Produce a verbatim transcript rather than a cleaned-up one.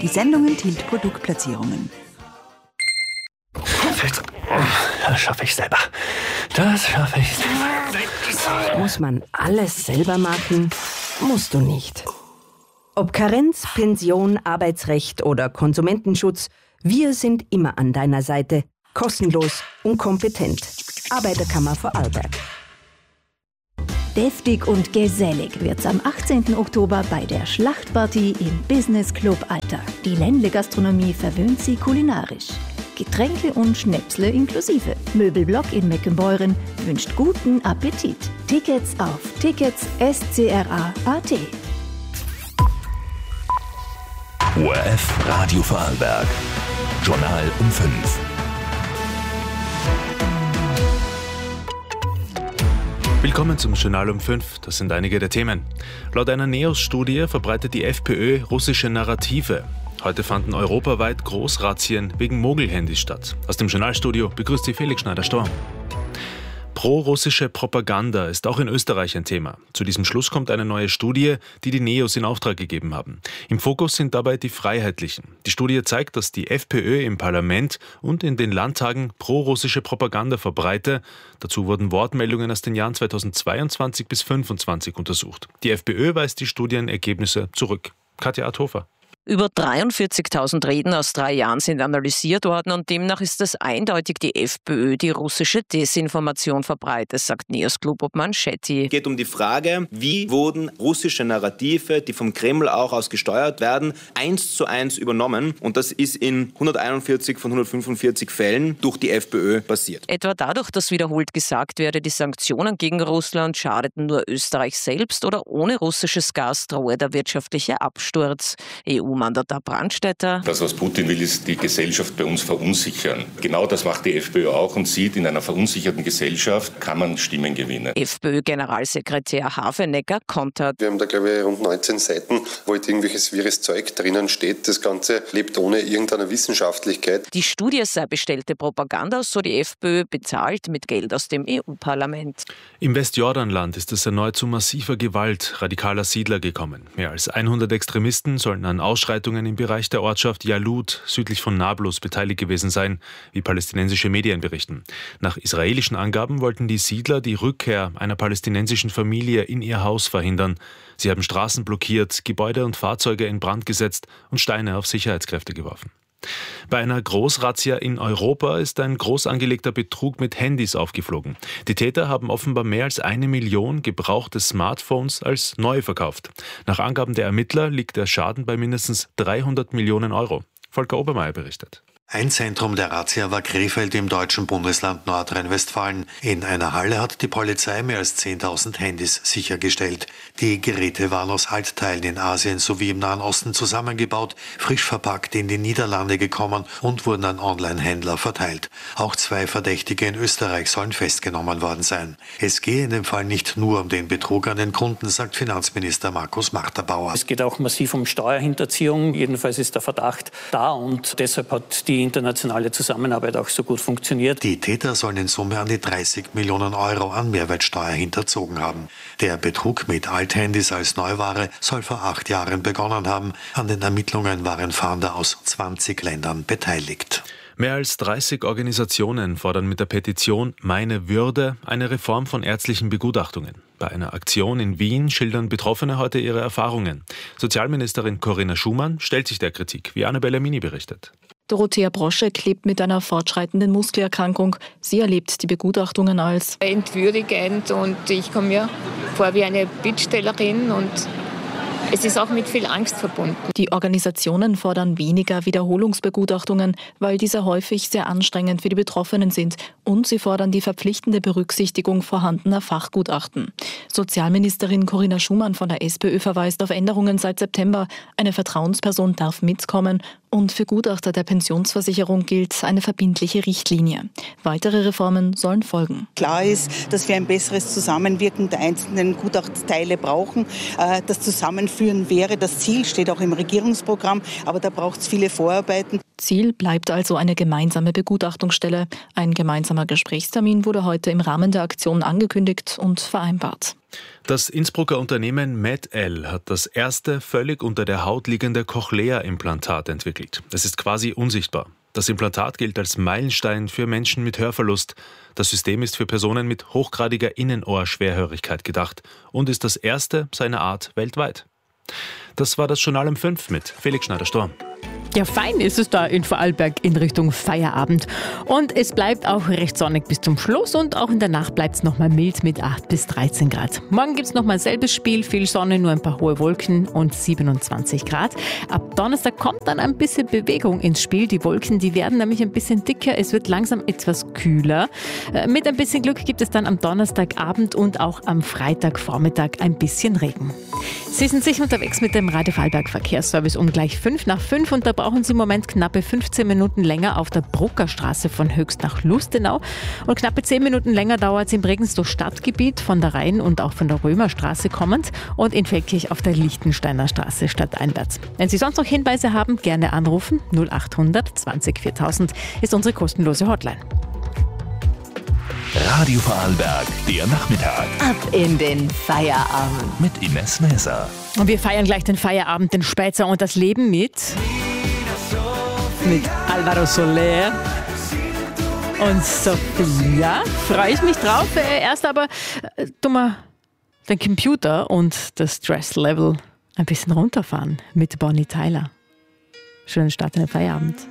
Die Sendung enthielt Produktplatzierungen. Das schaffe ich selber. Das schaffe ich selber. Muss man alles selber machen? Musst du nicht. Ob Karenz, Pension, Arbeitsrecht oder Konsumentenschutz, wir sind immer an deiner Seite. Kostenlos und kompetent. Arbeiterkammer Vorarlberg. Deftig und gesellig wird's am achtzehnten Oktober bei der Schlachtparty im Business Club Alter. Die Ländle Gastronomie verwöhnt Sie kulinarisch. Getränke und Schnäpsle inklusive. Möbelblock in Meckenbeuren wünscht guten Appetit. Tickets auf tickets punkt s c r a punkt a t. O R F Radio Vorarlberg. Journal um fünf. Willkommen zum Journal um fünf. Das sind einige der Themen. Laut einer NEOS-Studie verbreitet die FPÖ russische Narrative. Heute fanden europaweit Großrazzien wegen Mogelhandys statt. Aus dem Journalstudio begrüßt Sie Felix Schneider-Storm. Pro-russische Propaganda ist auch in Österreich ein Thema. Zu diesem Schluss kommt eine neue Studie, die die NEOS in Auftrag gegeben haben. Im Fokus sind dabei die Freiheitlichen. Die Studie zeigt, dass die FPÖ im Parlament und in den Landtagen pro-russische Propaganda verbreite. Dazu wurden Wortmeldungen aus den Jahren zweitausendzweiundzwanzig bis zweitausendfünfundzwanzig untersucht. Die FPÖ weist die Studienergebnisse zurück. Katja Athofer. Über dreiundvierzigtausend Reden aus drei Jahren sind analysiert worden und demnach ist es eindeutig die FPÖ, die russische Desinformation verbreitet, sagt NEOS-Clubobmann Schetti. Es geht um die Frage, wie wurden russische Narrative, die vom Kreml auch aus gesteuert werden, eins zu eins übernommen. Und das ist in hunderteinundvierzig von hundertfünfundvierzig Fällen durch die FPÖ passiert. Etwa dadurch, dass wiederholt gesagt werde, die Sanktionen gegen Russland schadeten nur Österreich selbst oder ohne russisches Gas drohe der wirtschaftliche Absturz. E U-Mandatar Brandstätter. Das, was Putin will, ist die Gesellschaft bei uns verunsichern. Genau das macht die FPÖ auch und sieht, in einer verunsicherten Gesellschaft kann man Stimmen gewinnen. FPÖ-Generalsekretär Hafenecker kontert. Wir haben da, glaube ich, rund neunzehn Seiten, wo halt irgendwelches wirres Zeug drinnen steht. Das Ganze lebt ohne irgendeine Wissenschaftlichkeit. Die Studie sei bestellte Propaganda, so die FPÖ, bezahlt mit Geld aus dem E U-Parlament. Im Westjordanland ist es erneut zu massiver Gewalt radikaler Siedler gekommen. Mehr als hundert Extremisten sollen an Ausschreitungen im Bereich der Ortschaft Jalut südlich von Nablus beteiligt gewesen sein, wie palästinensische Medien berichten. Nach israelischen Angaben wollten die Siedler die Rückkehr einer palästinensischen Familie in ihr Haus verhindern. Sie haben Straßen blockiert, Gebäude und Fahrzeuge in Brand gesetzt und Steine auf Sicherheitskräfte geworfen. Bei einer Großrazzia in Europa ist ein groß angelegter Betrug mit Handys aufgeflogen. Die Täter haben offenbar mehr als eine Million gebrauchte Smartphones als neu verkauft. Nach Angaben der Ermittler liegt der Schaden bei mindestens dreihundert Millionen Euro. Volker Obermeier berichtet. Ein Zentrum der Razzia war Krefeld im deutschen Bundesland Nordrhein-Westfalen. In einer Halle hat die Polizei mehr als zehntausend Handys sichergestellt. Die Geräte waren aus Altteilen in Asien sowie im Nahen Osten zusammengebaut, frisch verpackt in die Niederlande gekommen und wurden an Online-Händler verteilt. Auch zwei Verdächtige in Österreich sollen festgenommen worden sein. Es gehe in dem Fall nicht nur um den Betrug an den Kunden, sagt Finanzminister Markus Marterbauer. Es geht auch massiv um Steuerhinterziehung. Jedenfalls ist der Verdacht da und deshalb hat die internationale Zusammenarbeit auch so gut funktioniert. Die Täter sollen in Summe an die dreißig Millionen Euro an Mehrwertsteuer hinterzogen haben. Der Betrug mit Althandys als Neuware soll vor acht Jahren begonnen haben. An den Ermittlungen waren Fahnder aus zwanzig Ländern beteiligt. Mehr als dreißig Organisationen fordern mit der Petition Meine Würde eine Reform von ärztlichen Begutachtungen. Bei einer Aktion in Wien schildern Betroffene heute ihre Erfahrungen. Sozialministerin Corinna Schumann stellt sich der Kritik, wie Annabella Mini berichtet. Dorothea Broschek lebt mit einer fortschreitenden Muskelerkrankung. Sie erlebt die Begutachtungen als entwürdigend und ich komme mir vor wie eine Bittstellerin und es ist auch mit viel Angst verbunden. Die Organisationen fordern weniger Wiederholungsbegutachtungen, weil diese häufig sehr anstrengend für die Betroffenen sind. Und sie fordern die verpflichtende Berücksichtigung vorhandener Fachgutachten. Sozialministerin Corinna Schumann von der SPÖ verweist auf Änderungen seit September. Eine Vertrauensperson darf mitkommen. Und für Gutachter der Pensionsversicherung gilt eine verbindliche Richtlinie. Weitere Reformen sollen folgen. Klar ist, dass wir ein besseres Zusammenwirken der einzelnen Gutachteile brauchen. Das Zusammenführen wäre das Ziel, steht auch im Regierungsprogramm, aber da braucht es viele Vorarbeiten. Ziel bleibt also eine gemeinsame Begutachtungsstelle. Ein gemeinsamer Gesprächstermin wurde heute im Rahmen der Aktion angekündigt und vereinbart. Das Innsbrucker Unternehmen MedL hat das erste völlig unter der Haut liegende Cochlea-Implantat entwickelt. Es ist quasi unsichtbar. Das Implantat gilt als Meilenstein für Menschen mit Hörverlust. Das System ist für Personen mit hochgradiger Innenohrschwerhörigkeit gedacht und ist das erste seiner Art weltweit. Das war das Journal um fünf mit Felix Schneider-Storm. Ja, fein ist es da in Vorarlberg in Richtung Feierabend. Und es bleibt auch recht sonnig bis zum Schluss und auch in der Nacht bleibt es nochmal mild mit acht bis dreizehn Grad. Morgen gibt es nochmal selbes Spiel, viel Sonne, nur ein paar hohe Wolken und siebenundzwanzig Grad. Ab Donnerstag kommt dann ein bisschen Bewegung ins Spiel. Die Wolken, die werden nämlich ein bisschen dicker, es wird langsam etwas kühler. Mit ein bisschen Glück gibt es dann am Donnerstagabend und auch am Freitagvormittag ein bisschen Regen. Sie sind sicher unterwegs mit dem Radio Vorarlberg Verkehrsservice um gleich fünf nach fünf und da brauchen Sie im Moment knappe fünfzehn Minuten länger auf der Bruckerstraße von Höchst nach Lustenau und knappe zehn Minuten länger dauert es im Regensdorf Stadtgebiet von der Rhein- und auch von der Römerstraße kommend und in Feldkirch auf der Lichtensteiner Straße stadteinwärts. Wenn Sie sonst noch Hinweise haben, gerne anrufen. null acht hundert zwanzig viertausend ist unsere kostenlose Hotline. Radio Vorarlberg, der Nachmittag. Ab in den Feierabend. Mit Ines Näser. Und wir feiern gleich den Feierabend, den Spätzer und das Leben mit... mit Alvaro Soler und Sophia. Freue ich mich drauf. Erst aber äh, tun wir den Computer und das Stress-Level ein bisschen runterfahren mit Bonnie Tyler. Schönen Start in den Feierabend.